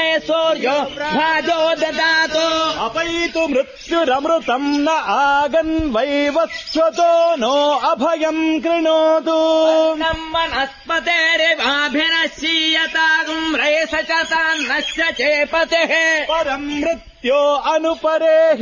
सूर्यो भाजो ददातु अपैतु मृत्युरमृतम् न आगन्वैवस्वतो नो अभयम् कृणोतु अन्नम् वनस्पतेरिवाभिनश्यतागुम् रेष च तान्नश्च चेपतेः परम् मृत्यो अनुपरे